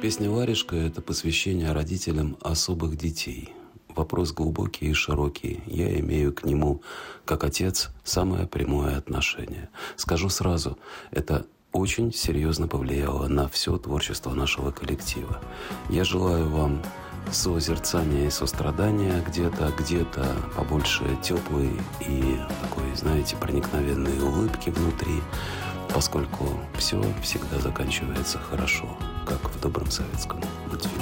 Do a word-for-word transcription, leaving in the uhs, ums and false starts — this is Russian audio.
Песня «Варежка» — это посвящение родителям особых детей. Вопрос глубокий и широкий. Я имею к нему, как отец, самое прямое отношение. Скажу сразу, это очень серьезно повлияло на все творчество нашего коллектива. Я желаю вам созерцания и сострадания где-то, где-то побольше теплой и такой, знаете, проникновенной улыбки внутри, поскольку все всегда заканчивается хорошо, как в добром советском мультфильме.